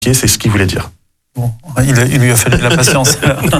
c'est ce qu'il voulait dire. Bon, il lui a fallu de la patience.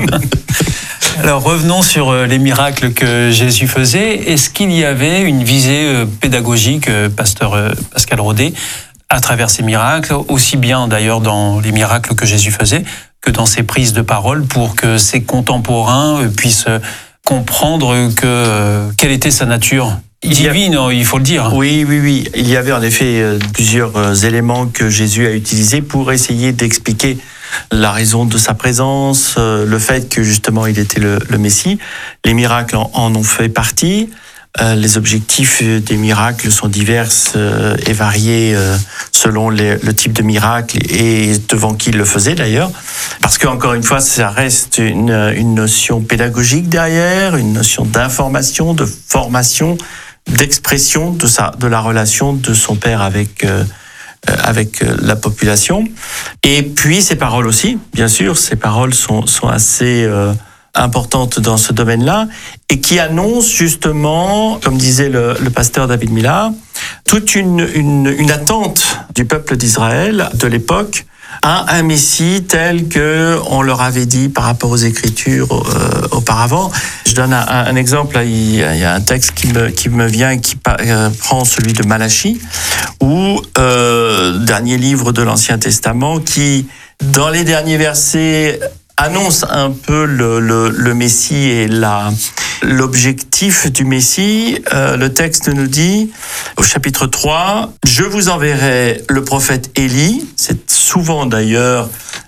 Alors revenons sur les miracles que Jésus faisait. Est-ce qu'il y avait une visée pédagogique, pasteur Pascal Rodet, à travers ces miracles, aussi bien d'ailleurs dans les miracles que Jésus faisait que dans ses prises de parole, pour que ses contemporains puissent comprendre quelle était sa nature divine, il faut le dire. Oui. Il y avait en effet plusieurs éléments que Jésus a utilisés pour essayer d'expliquer la raison de sa présence, le fait que justement il était le Messie. Les miracles en ont fait partie. Les objectifs des miracles sont divers et variés selon le type de miracle et devant qui il le faisait d'ailleurs. Parce que encore une fois, ça reste une notion pédagogique derrière, une notion d'information, de formation, d'expression de la relation de son Père avec la population. Et puis ces paroles aussi, bien sûr, ces paroles sont assez importante dans ce domaine-là et qui annonce justement, comme disait le pasteur David Millard, toute une attente du peuple d'Israël de l'époque à un Messie tel que on leur avait dit par rapport aux Écritures auparavant. Je donne un exemple. Là, il y a un texte qui me vient, qui prend celui de Malachie, ou dernier livre de l'Ancien Testament, qui dans les derniers versets annonce un peu le Messie et l'objectif du Messie. Le texte nous dit, au chapitre 3, « Je vous enverrai le prophète Élie ». C'est souvent d'ailleurs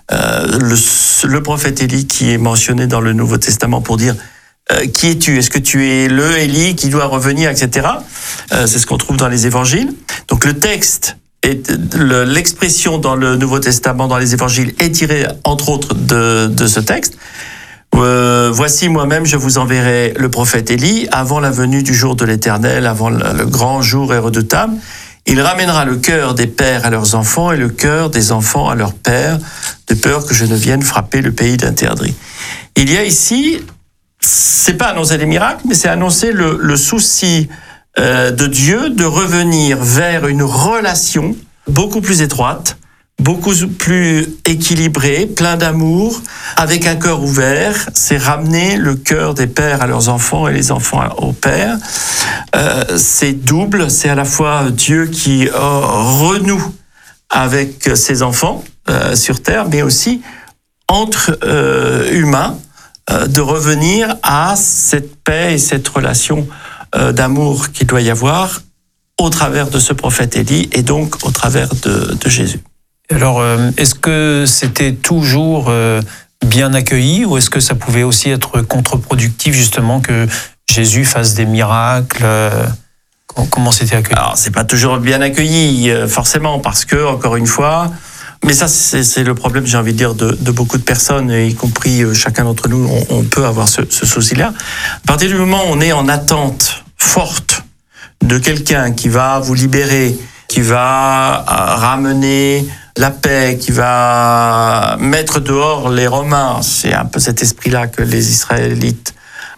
le prophète Élie qui est mentionné dans le Nouveau Testament pour dire « Qui es-tu ? Est-ce que tu es le Élie qui doit revenir ?» etc. C'est ce qu'on trouve dans les évangiles. Donc le texte et l'expression dans le Nouveau Testament, dans les évangiles, est tirée, entre autres, de ce texte. Voici, moi-même, je vous enverrai le prophète Élie avant la venue du jour de l'Éternel, avant le grand jour et redoutable. Il ramènera le cœur des pères à leurs enfants et le cœur des enfants à leurs pères, de peur que je ne vienne frapper le pays d'interdit. Il y a ici, c'est pas annoncer des miracles, mais c'est annoncer le souci de Dieu de revenir vers une relation beaucoup plus étroite, beaucoup plus équilibrée, plein d'amour, avec un cœur ouvert. C'est ramener le cœur des pères à leurs enfants et les enfants aux pères. C'est double, c'est à la fois Dieu qui renoue avec ses enfants sur terre, mais aussi entre humains, de revenir à cette paix et cette relation d'amour qu'il doit y avoir au travers de ce prophète Élie et donc au travers de Jésus. Alors, est-ce que c'était toujours bien accueilli ou est-ce que ça pouvait aussi être contre-productif justement que Jésus fasse des miracles ? Comment c'était accueilli ? Alors, c'est pas toujours bien accueilli, forcément, parce que, encore une fois, mais ça, c'est le problème, j'ai envie de dire, de beaucoup de personnes, y compris chacun d'entre nous, on peut avoir ce souci-là. À partir du moment où on est en attente forte de quelqu'un qui va vous libérer, qui va ramener la paix, qui va mettre dehors les Romains, c'est un peu cet esprit-là que les Israélites,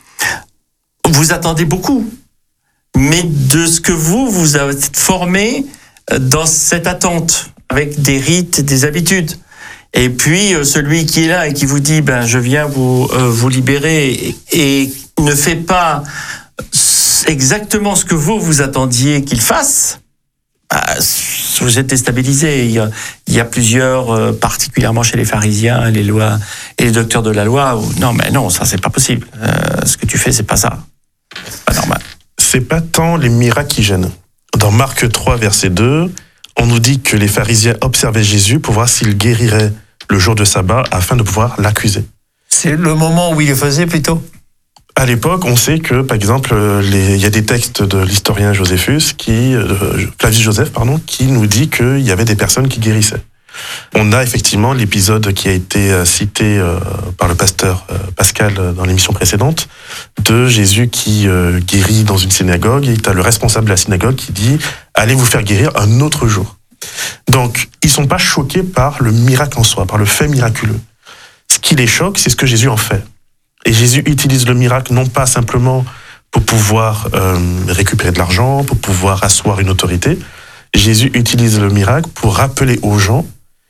vous attendez beaucoup, mais de ce que vous avez formé dans cette attente, avec des rites, des habitudes. Et puis, celui qui est là et qui vous dit, je viens vous libérer et ne fait pas exactement ce que vous attendiez qu'il fasse, vous êtes déstabilisé. Il y a plusieurs, particulièrement chez les pharisiens, les lois et les docteurs de la loi, où, non, ça c'est pas possible. Ce que tu fais, c'est pas ça. C'est pas normal. C'est pas tant les miracles qui gênent. Dans Marc 3, verset 2, on nous dit que les pharisiens observaient Jésus pour voir s'il guérirait le jour de sabbat afin de pouvoir l'accuser. C'est le moment où il le faisait plutôt ? À l'époque, on sait que, par exemple, il y a des textes de l'historien Flavius Joseph, qui nous dit qu'il y avait des personnes qui guérissaient. On a effectivement l'épisode qui a été cité par le pasteur Pascal dans l'émission précédente, de Jésus qui guérit dans une synagogue, et tu as le responsable de la synagogue qui dit « Allez vous faire guérir un autre jour ». Donc, ils sont pas choqués par le miracle en soi, par le fait miraculeux. Ce qui les choque, c'est ce que Jésus en fait. Et Jésus utilise le miracle non pas simplement pour pouvoir récupérer de l'argent, pour pouvoir asseoir une autorité. Jésus utilise le miracle pour rappeler aux gens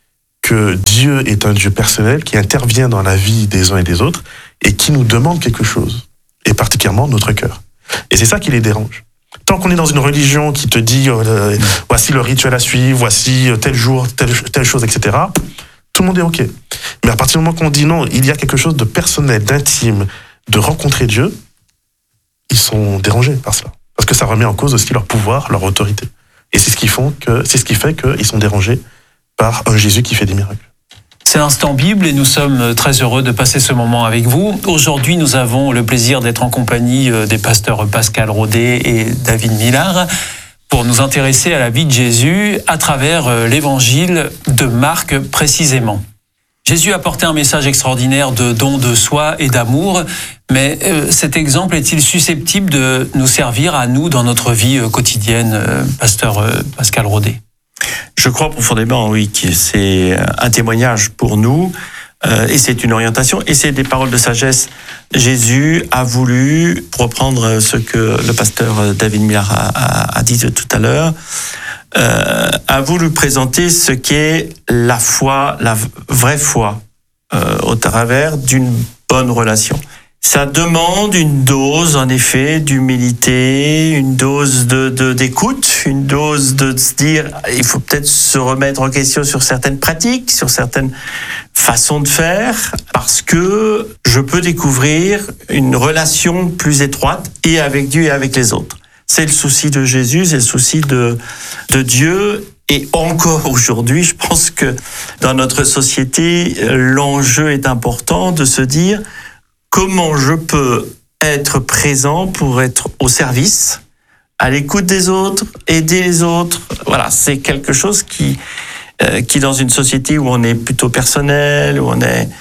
que Dieu est un Dieu personnel qui intervient dans la vie des uns et des autres et qui nous demande quelque chose, et particulièrement notre cœur. Et c'est ça qui les dérange. Tant qu'on est dans une religion qui te dit voici le rituel à suivre, voici tel jour, telle chose, etc., tout le monde est OK. Mais à partir du moment qu'on dit non, il y a quelque chose de personnel, d'intime, de rencontrer Dieu, ils sont dérangés par cela. Parce que ça remet en cause aussi leur pouvoir, leur autorité. Et c'est ce qui fait qu'ils sont dérangés par un Jésus qui fait des miracles. C'est l'Instant Bible et nous sommes très heureux de passer ce moment avec vous. Aujourd'hui, nous avons le plaisir d'être en compagnie des pasteurs Pascal Rodet et David Millard pour nous intéresser à la vie de Jésus à travers l'évangile de Marc précisément. Jésus a porté un message extraordinaire de don de soi et d'amour, mais cet exemple est-il susceptible de nous servir à nous dans notre vie quotidienne, pasteur Pascal Rodet ? Je crois profondément, oui, que c'est un témoignage pour nous et c'est une orientation et c'est des paroles de sagesse. Jésus a voulu, pour reprendre ce que le pasteur David Millard a dit tout à l'heure, a voulu présenter ce qu'est la foi, la vraie foi, au travers d'une bonne relation. Ça demande une dose, en effet, d'humilité, une dose d'écoute, une dose de se dire, il faut peut-être se remettre en question sur certaines pratiques, sur certaines façons de faire, parce que je peux découvrir une relation plus étroite et avec Dieu et avec les autres. C'est le souci de Jésus, c'est le souci de Dieu. Et encore aujourd'hui, je pense que dans notre société, l'enjeu est important de se dire comment je peux être présent pour être au service, à l'écoute des autres, aider les autres. Voilà, c'est quelque chose qui dans une société où on est plutôt personnel, où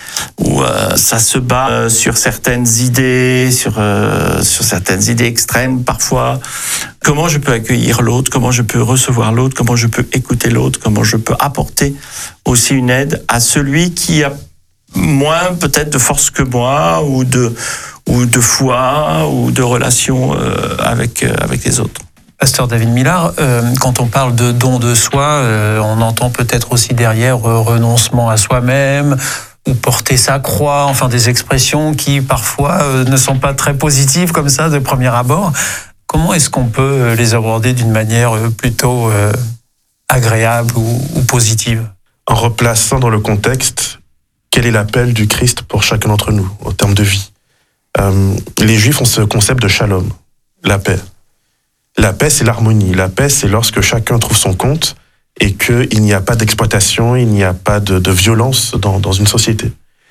ça se bat sur certaines idées, sur certaines idées extrêmes parfois. Comment je peux accueillir l'autre, comment je peux recevoir l'autre, comment je peux écouter l'autre, comment je peux apporter aussi une aide à celui qui a moins peut-être de force que moi ou de foi ou de relation avec les autres. Pasteur David Millard, quand on parle de don de soi, on entend peut-être aussi derrière renoncement à soi-même ou porter sa croix, enfin des expressions qui parfois ne sont pas très positives comme ça de premier abord. Comment est-ce qu'on peut les aborder d'une manière plutôt agréable ou positive ? En replaçant dans le contexte, quel est l'appel du Christ pour chacun d'entre nous en termes de vie ? Les Juifs ont ce concept de shalom, la paix. La paix, c'est l'harmonie. La paix, c'est lorsque chacun trouve son compte et qu'il n'y a pas d'exploitation, il n'y a pas de violence dans une société.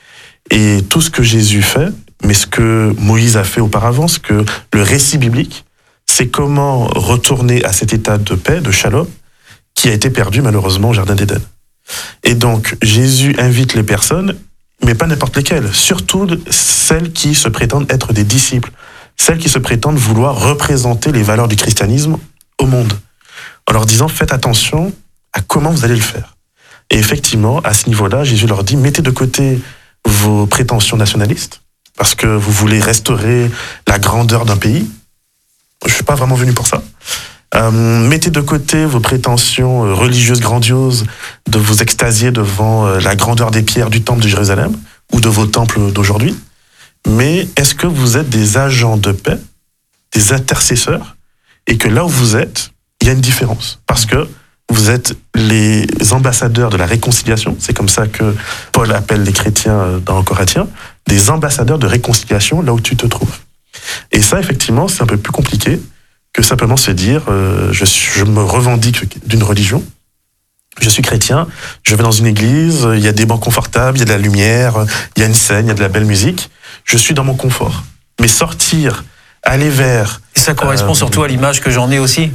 Et tout ce que Jésus fait, mais ce que Moïse a fait auparavant, ce que le récit biblique, c'est comment retourner à cet état de paix, de shalom, qui a été perdu malheureusement au Jardin d'Éden. Et donc, Jésus invite les personnes, mais pas n'importe lesquelles, surtout celles qui se prétendent être des disciples, celles qui se prétendent vouloir représenter les valeurs du christianisme au monde, en leur disant, faites attention à comment vous allez le faire. Et effectivement, à ce niveau-là, Jésus leur dit, mettez de côté vos prétentions nationalistes, parce que vous voulez restaurer la grandeur d'un pays. Je ne suis pas vraiment venu pour ça. Mettez de côté vos prétentions religieuses grandioses, de vous extasier devant la grandeur des pierres du temple de Jérusalem, ou de vos temples d'aujourd'hui. Mais est-ce que vous êtes des agents de paix, des intercesseurs, et que là où vous êtes, il y a une différence, parce que vous êtes les ambassadeurs de la réconciliation, c'est comme ça que Paul appelle les chrétiens dans Corinthiens, des ambassadeurs de réconciliation là où tu te trouves. Et ça, effectivement, c'est un peu plus compliqué que simplement se dire je me revendique d'une religion, je suis chrétien, je vais dans une église, il y a des bancs confortables, il y a de la lumière, il y a une scène, il y a de la belle musique, je suis dans mon confort. Mais sortir, aller vers... Et ça correspond surtout à l'image que j'en ai aussi.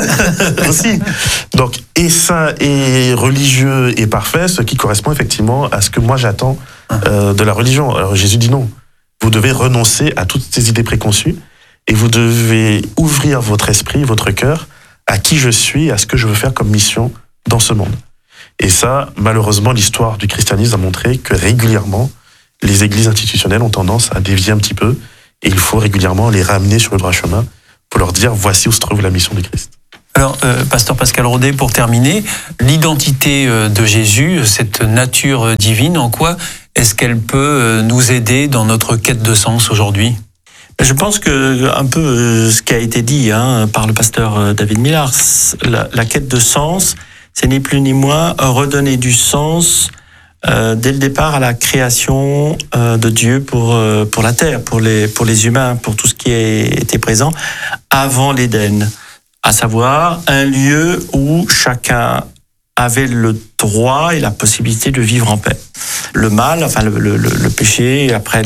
Aussi. Donc, et ça est religieux et parfait, ce qui correspond effectivement à ce que moi j'attends de la religion. Alors Jésus dit non, vous devez renoncer à toutes ces idées préconçues et vous devez ouvrir votre esprit, votre cœur à qui je suis, à ce que je veux faire comme mission dans ce monde. Et ça, malheureusement, l'histoire du christianisme a montré que régulièrement, les églises institutionnelles ont tendance à dévier un petit peu et il faut régulièrement les ramener sur le droit chemin pour leur dire voici où se trouve la mission du Christ. Alors, pasteur Pascal Rodet, pour terminer, l'identité de Jésus, cette nature divine, en quoi est-ce qu'elle peut nous aider dans notre quête de sens aujourd'hui ? Je pense que un peu ce qui a été dit par le pasteur David Millard, la quête de sens, c'est ni plus ni moins redonner du sens dès le départ à la création de Dieu pour la terre, pour les humains, pour tout ce qui était présent avant l'Éden, à savoir un lieu où chacun avait le droit et la possibilité de vivre en paix. Le mal, enfin le péché, après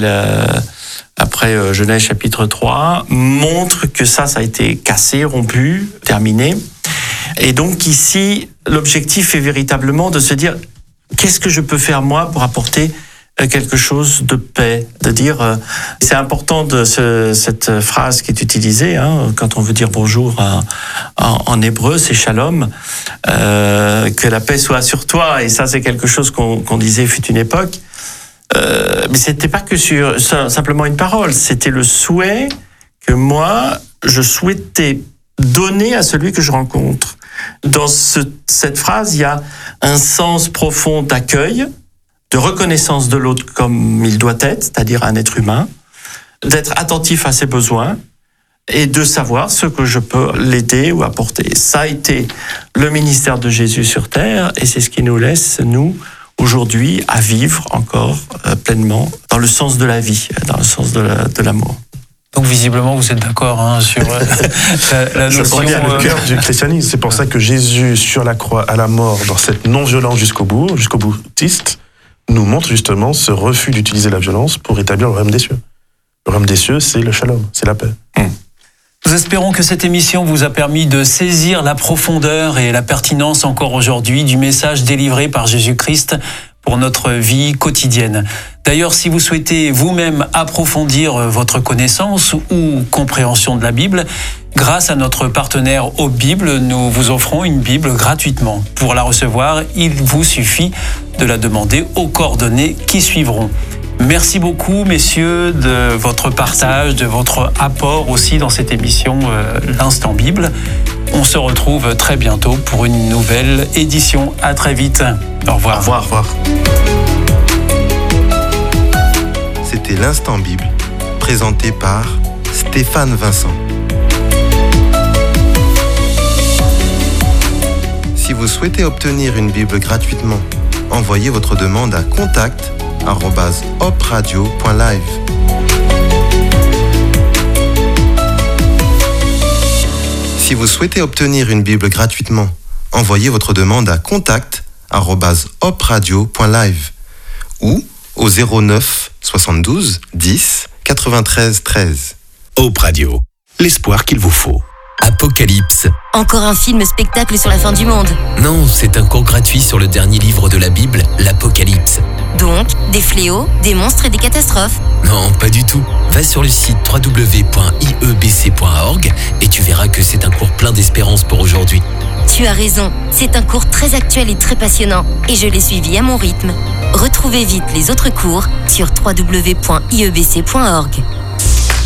Genèse chapitre 3, montre que ça a été cassé, rompu, terminé. Et donc ici, l'objectif est véritablement de se dire, qu'est-ce que je peux faire moi pour apporter quelque chose de paix, de dire, c'est important de cette phrase qui est utilisée quand on veut dire bonjour en hébreu, c'est shalom, que la paix soit sur toi, et ça c'est quelque chose qu'on disait fut une époque, mais c'était pas que simplement une parole, c'était le souhait que moi je souhaitais donner à celui que je rencontre. Dans cette phrase, il y a un sens profond d'accueil, de reconnaissance de l'autre comme il doit être, c'est-à-dire un être humain, d'être attentif à ses besoins et de savoir ce que je peux l'aider ou apporter. Ça a été le ministère de Jésus sur terre et c'est ce qui nous laisse, nous, aujourd'hui, à vivre encore pleinement dans le sens de la vie, dans le sens de l'amour. Donc visiblement, vous êtes d'accord sur la notion... C'est le cœur du christianisme. C'est pour ça que Jésus, sur la croix, à la mort, dans cette non-violence jusqu'au boutiste, nous montre justement ce refus d'utiliser la violence pour établir le royaume des cieux. Le royaume des cieux, c'est le shalom, c'est la paix. Nous espérons que cette émission vous a permis de saisir la profondeur et la pertinence encore aujourd'hui du message délivré par Jésus-Christ pour notre vie quotidienne. D'ailleurs, si vous souhaitez vous-même approfondir votre connaissance ou compréhension de la Bible, grâce à notre partenaire Hope Bible, nous vous offrons une Bible gratuitement. Pour la recevoir, il vous suffit de la demander aux coordonnées qui suivront. Merci beaucoup, messieurs, de votre partage, de votre apport aussi dans cette émission L'Instant Bible. On se retrouve très bientôt pour une nouvelle édition. À très vite. Au revoir. Au revoir. Au revoir. C'était l'Instant Bible, présenté par Stéphane Vincent. Si vous souhaitez obtenir une Bible gratuitement, envoyez votre demande à contact@hopradio.live. Si vous souhaitez obtenir une Bible gratuitement, envoyez votre demande à contact@hopradio.live ou au 09 72 10 93 13. Hope Radio, l'espoir qu'il vous faut. Apocalypse. Encore un film-spectacle sur la fin du monde. Non, c'est un cours gratuit sur le dernier livre de la Bible, l'Apocalypse. Donc, des fléaux, des monstres et des catastrophes. Non, pas du tout. Va sur le site www.iebc.org et tu verras que c'est un cours plein d'espérance pour aujourd'hui. Tu as raison, c'est un cours très actuel et très passionnant, et je l'ai suivi à mon rythme. Retrouvez vite les autres cours sur www.iebc.org.